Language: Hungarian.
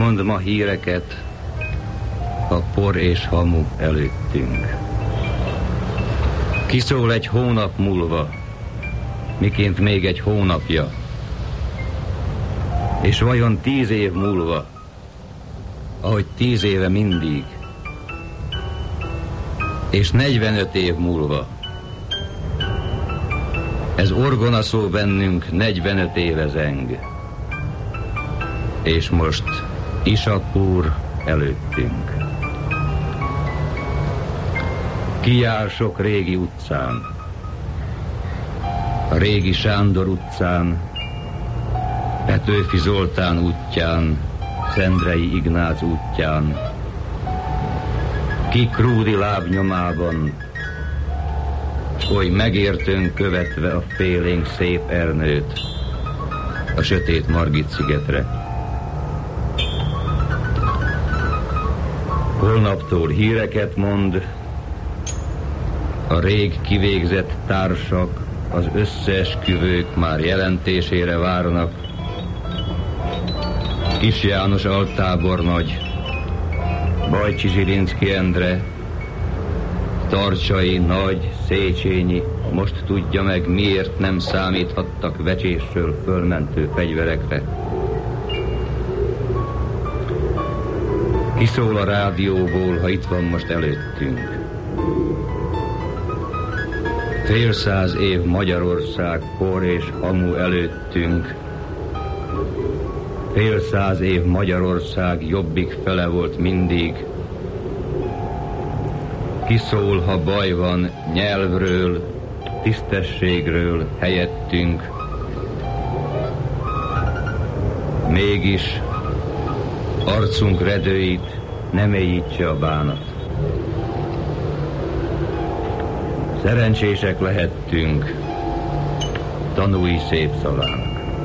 Mond ma híreket a por és hamu előttünk. Kiszól egy hónap múlva, miként még egy hónapja, és vajon 10 év múlva, ahogy 10 éve mindig, és 45 év múlva, ez orgona szó bennünk 45 éve zeng, és most Isapúr előttünk. Kijár sok régi utcán, a régi Sándor utcán, Petőfi Zoltán útján, Szendrei Ignác útján, ki Krúdi lábnyomában, s oly megértőn követve a félénk szép Ernőt a sötét Margit szigetre. Holnaptól híreket mond, a rég kivégzett társak, az összeesküvők már jelentésére várnak. Kis János altábornagy, Bajcsi Zsilinszky Endre, Tarcsai, Nagy, Széchenyi most tudja meg, miért nem számíthattak vecsésről fölmentő fegyverekre. Kiszól a rádióból, ha itt van most előttünk. Fél száz év Magyarország por és hamu előttünk. Fél száz év Magyarország jobbik fele volt mindig. Kiszól, ha baj van nyelvről, tisztességről helyettünk. Mégis arcunk redőit nem mélyítse a bánat. Szerencsések lehettünk tanúi szép szavának.